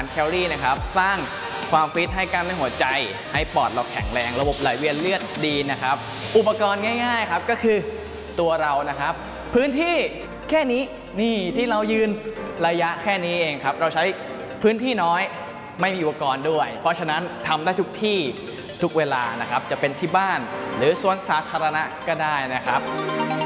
ารแคลอรี่นะครับสร้างความฟิตให้กล้ามเนื้อหัวใจให้ปอดเราแข็งแรงระบบไหลเวียนเลือดดีนะครับอุปกรณ์ง่ายๆครับก็คือตัวเรานะครับพื้นที่แค่นี้นี่ที่เรายืนระยะแค่นี้เองครับเราใช้พื้นที่น้อยไม่มีอุปกรณ์ด้วยเพราะฉะนั้นทำได้ทุกที่ทุกเวลานะครับจะเป็นที่บ้านหรือสวนสาธารณะก็ได้นะครับ